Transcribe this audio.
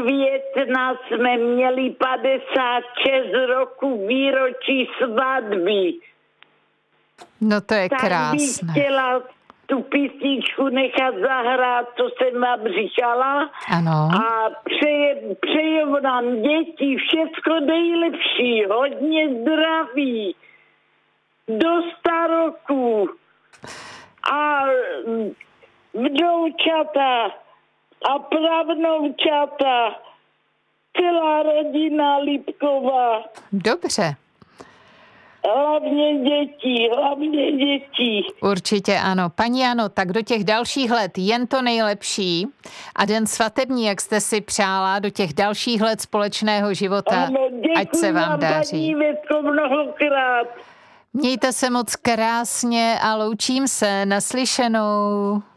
května jsme měli 56 roku výročí svatby. No to je Tak krásné. bych chtěla tu písničku nechat zahrát, co jsem vám říkala. Ano. A přeju nám děti všecko nejlepší, hodně zdraví, do staroků a vnoučata a pravnoučata, celá rodina Lipková. Dobře. Hlavně děti. Určitě ano. Paní Jano, tak do těch dalších let jen to nejlepší a den svatební, jak jste si přála, do těch dalších let společného života, Ano, ať se vám daří. paní Větko, mnohokrát. Mějte se moc krásně a loučím se, naslyšenou.